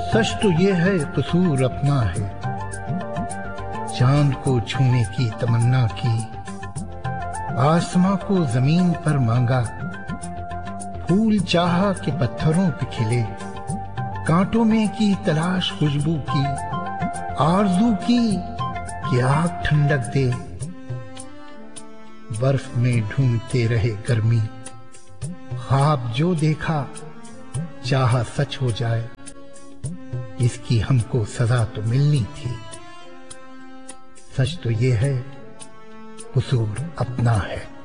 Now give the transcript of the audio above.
सच तो ये है कसूर अपना है, चांद को छूने की तमन्ना की, आसमां को जमीन पर मांगा, फूल चाहा कि पत्थरों पे खिले, कांटों में की तलाश खुशबू की, आरज़ू की कि आग ठंडक दे, बर्फ में ढूंढते रहे गर्मी, ख्वाब जो देखा चाहा सच हो जाए, इसकी हमको सजा तो मिलनी थी। सच तो ये है कसूर अपना है।